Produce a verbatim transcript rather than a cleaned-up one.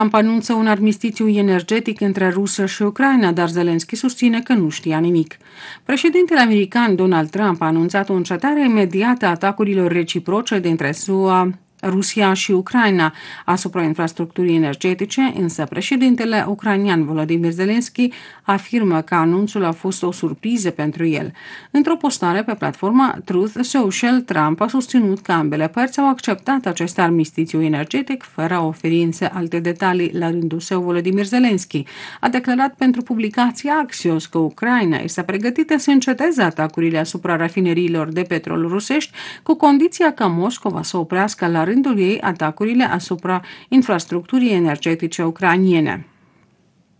Trump anunță un armistițiu energetic între Rusia și Ucraina, dar Zelensky susține că nu știa nimic. Președintele american Donald Trump a anunțat o încetare imediată a atacurilor reciproce dintre S U A, Rusia și Ucraina asupra infrastructurii energetice, însă președintele ucrainean Volodymyr Zelensky afirmă că anunțul a fost o surpriză pentru el. Într-o postare pe platforma Truth Social, Trump a susținut că ambele părți au acceptat acest armistițiu energetic fără a oferi însă alte detalii. La rândul său, Volodymyr Zelensky a declarat pentru publicația Axios că Ucraina este pregătită să înceteze atacurile asupra rafineriilor de petrol rusești, cu condiția ca Moscova să oprească la rândul ei atacurile asupra infrastructurii energetice ucrainiene.